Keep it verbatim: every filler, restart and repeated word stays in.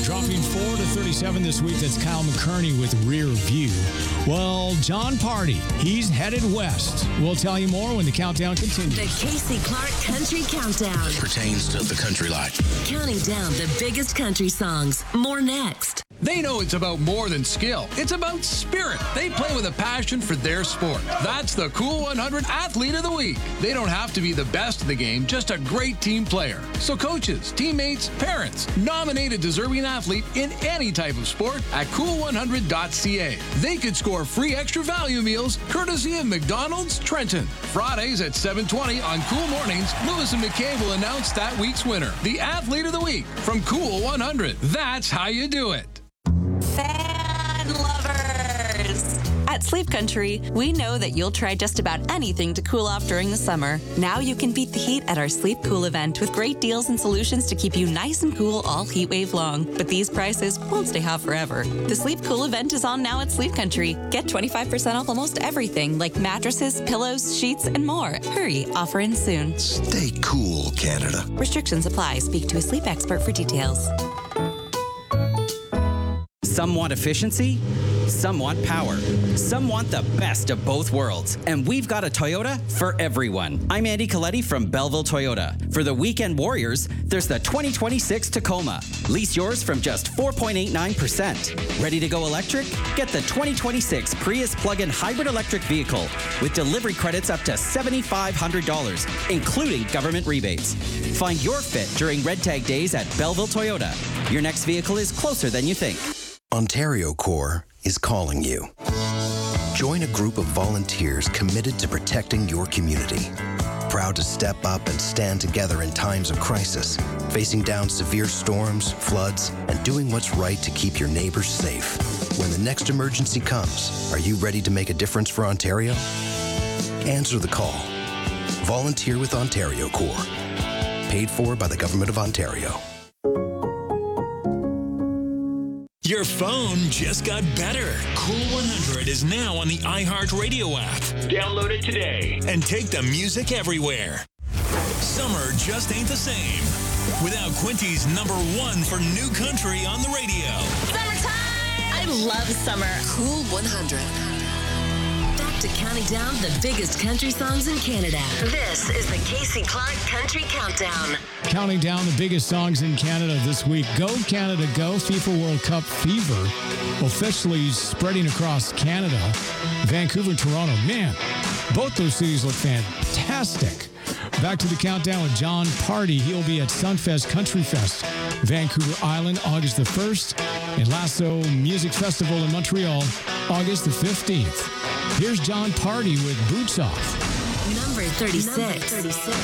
Dropping four to thirty-seven this week, that's Kyle McCurney with Rear View. Well, John Party, he's headed west. We'll tell you more when the countdown continues. The Casey Clark Country Countdown. Pertains to the country life. Counting down the biggest country songs. More next. They know it's about more than skill. It's about spirit. They play with a passion for their sport. That's the Cool one hundred Athlete of the Week. They don't have to be the best of the game, just a great team player. So coaches, teammates, parents, nominate a deserving athlete in any type of sport at cool one hundred dot c a. They could score free extra value meals courtesy of McDonald's Trenton. Fridays at seven twenty on Cool Mornings, Lewis and McKay will announce that week's winner, the Athlete of the Week from Cool one hundred. That's how you do it. Fan lovers! At Sleep Country, we know that you'll try just about anything to cool off during the summer. Now you can beat the heat at our Sleep Cool event with great deals and solutions to keep you nice and cool all heat wave long. But these prices won't stay hot forever. The Sleep Cool event is on now at Sleep Country. Get twenty-five percent off almost everything like mattresses, pillows, sheets, and more. Hurry, offer ends soon. Stay cool, Canada. Restrictions apply. Speak to a sleep expert for details. Some want efficiency, some want power, some want the best of both worlds. And we've got a Toyota for everyone. I'm Andy Coletti from Belleville Toyota. For the weekend warriors, there's the twenty twenty-six Tacoma. Lease yours from just four point eight nine percent. Ready to go electric? Get the twenty twenty-six Prius plug-in hybrid electric vehicle with delivery credits up to seven thousand five hundred dollars, including government rebates. Find your fit during Red Tag Days at Belleville Toyota. Your next vehicle is closer than you think. Ontario Corps is calling you. Join a group of volunteers committed to protecting your community. Proud to step up and stand together in times of crisis, facing down severe storms, floods, and doing what's right to keep your neighbors safe. When the next emergency comes, are you ready to make a difference for Ontario? Answer the call. Volunteer with Ontario Corps. Paid for by the Government of Ontario. Your phone just got better. Cool one hundred is now on the iHeartRadio app. Download it today and take the music everywhere. Summer just ain't the same without Quinty's number one for new country on the radio. Summertime! I love summer. Cool one hundred. Back to counting down the biggest country songs in Canada. This is the Casey Clark Country Countdown. Counting down the biggest songs in Canada this week. Go Canada Go! FIFA World Cup fever officially spreading across Canada. Vancouver and Toronto. Man, both those cities look fantastic. Back to the countdown with John Party. He'll be at Sunfest Country Fest, Vancouver Island, August the first, and Lasso Music Festival in Montreal, August the fifteenth. Here's John Party with Boots Off. Number thirty-six. Number thirty-six.